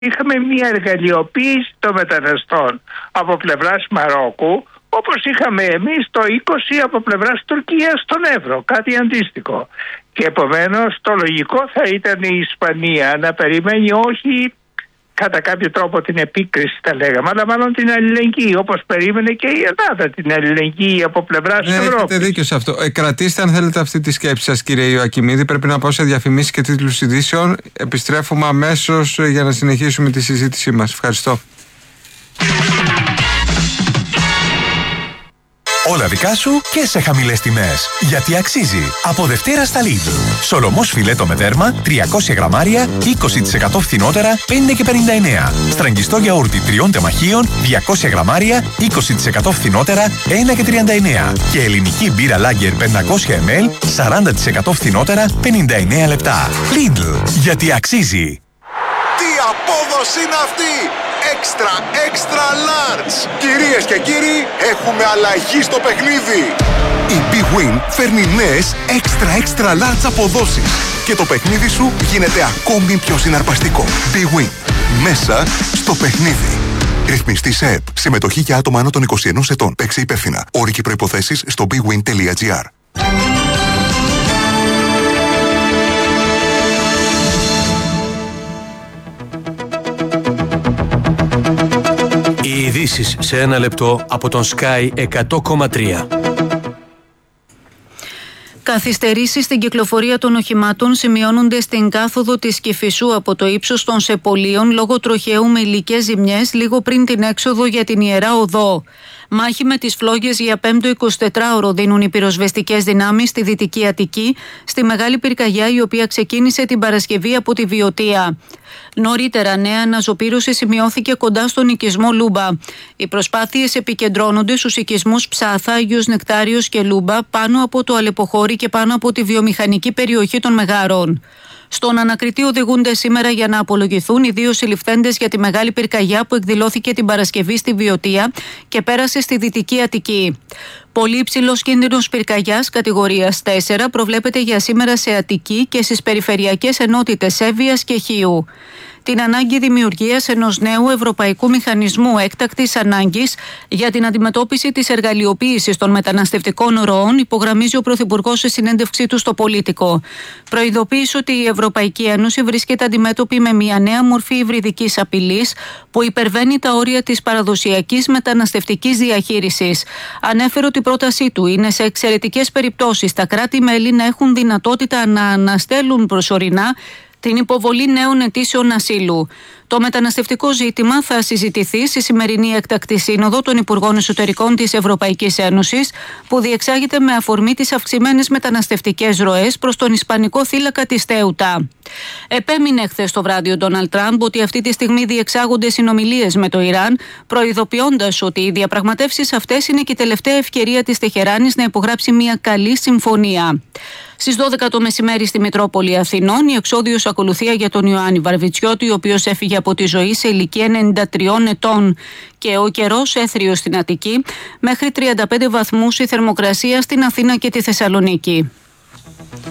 Είχαμε μια εργαλειοποίηση των μεταναστών από πλευράς Μαρόκου, όπως είχαμε εμείς το 20 από πλευράς Τουρκίας στον Εύρο, κάτι αντίστοιχο. Και επομένως το λογικό θα ήταν η Ισπανία να περιμένει όχι κατά κάποιο τρόπο την επίκριση, τα λέγαμε, αλλά μάλλον την αλληλεγγύη, όπως περίμενε και η Ελλάδα την αλληλεγγύη από πλευράς Ευρώπης. Έχετε δίκιο σε αυτό. Κρατήστε αν θέλετε αυτή τη σκέψη σας, κύριε Ιωακιμίδη. Πρέπει να πάω σε διαφημίσεις και τίτλους ειδήσεων. Επιστρέφουμε αμέσως για να συνεχίσουμε τη συζήτησή μας. Ευχαριστώ. Όλα δικά σου και σε χαμηλές τιμές. Γιατί αξίζει. Από Δευτέρα στα Lidl. Σολομός φιλέτο με δέρμα, 300 γραμμάρια, 20% φθηνότερα, 5,59. Στραγγιστό γιαούρτι 3 τεμαχίων, 200 γραμμάρια, 20% φθηνότερα, 1,39. Και ελληνική μπύρα Lager 500 ml, 40% φθηνότερα, 59 λεπτά. Lidl. Γιατί αξίζει. Τι απόδοση είναι αυτή! Extra large! Κυρίες και κύριοι, έχουμε αλλαγή στο παιχνίδι! Η Big Win φέρνει νέες extra large αποδόσεις και το παιχνίδι σου γίνεται ακόμη πιο συναρπαστικό. Big Win. Μέσα στο παιχνίδι. Ρυθμιστή σε ΕΠ. Συμμετοχή για άτομα άνω των 21 ετών. Παίξε υπεύθυνα. Όροι και προϋποθέσεις στο bigwin.gr. Οι ειδήσεις σε ένα λεπτό από τον Sky 100,3. Καθυστερήσεις στην κυκλοφορία των οχημάτων σημειώνονται στην κάθοδο της Κηφισού από το ύψος των Σεπολίων λόγω τροχαίου με υλικές ζημιές λίγο πριν την έξοδο για την Ιερά Οδό. Μάχη με τις φλόγες για 5ο 24ωρο δίνουν οι πυροσβεστικές δυνάμεις στη Δυτική Αττική, στη Μεγάλη Πυρκαγιά, η οποία ξεκίνησε την Παρασκευή από τη Βιωτία. Νωρίτερα, νέα αναζωπήρωση σημειώθηκε κοντά στον οικισμό Λούμπα. Οι προσπάθειες επικεντρώνονται στους οικισμούς Ψάθα, Άγιος Νεκτάριος και Λούμπα, πάνω από το Αλεποχώρι και πάνω από τη βιομηχανική περιοχή των Μεγάρων. Στον ανακριτή οδηγούνται σήμερα για να απολογηθούν οι 2 συλληφθέντες για τη Μεγάλη Πυρκαγιά που εκδηλώθηκε την Παρασκευή στη Βιωτία και πέρασε στη Δυτική Αττική. Πολύ υψηλός κίνδυνος πυρκαγιάς κατηγορίας 4 προβλέπεται για σήμερα σε Αττική και στις περιφερειακές ενότητες Εύβοιας και Χίου. Την ανάγκη δημιουργίας ενός νέου ευρωπαϊκού μηχανισμού έκτακτης ανάγκης για την αντιμετώπιση της εργαλειοποίησης των μεταναστευτικών ροών υπογραμμίζει ο Πρωθυπουργός σε συνέντευξή του στο Πολίτικο. Προειδοποίησε ότι η Ευρωπαϊκή Ένωση βρίσκεται αντιμέτωπη με μια νέα μορφή υβριδικής απειλής που υπερβαίνει τα όρια της παραδοσιακής μεταναστευτικής διαχείρισης. Ανέφερε ότι η πρότασή του είναι σε εξαιρετικές περιπτώσεις τα κράτη-μέλη να έχουν δυνατότητα να αναστέλουν προσωρινά την υποβολή νέων αιτήσεων ασύλου. Το μεταναστευτικό ζήτημα θα συζητηθεί στη σημερινή έκτακτη σύνοδο των Υπουργών Εσωτερικών της Ευρωπαϊκής Ένωσης, που διεξάγεται με αφορμή τις αυξημένες μεταναστευτικές ροές προς τον Ισπανικό θύλακα της Τέουτα. Επέμεινε χθες το βράδυ ο Ντόναλντ Τραμπ ότι αυτή τη στιγμή διεξάγονται συνομιλίες με το Ιράν, προειδοποιώντας ότι οι διαπραγματεύσεις αυτές είναι και η τελευταία ευκαιρία της Τεχεράνης να υπογράψει μια καλή συμφωνία. Στις 12 το μεσημέρι στη Μητρόπολη Αθηνών, η εξόδιος ακολουθία για τον Ιωάννη Βαρβιτσιώτη, ο οποίος έφυγε από τη ζωή σε ηλικία 93 ετών, και ο καιρός έθριος στην Αττική, μέχρι 35 βαθμούς η θερμοκρασία στην Αθήνα και τη Θεσσαλονίκη.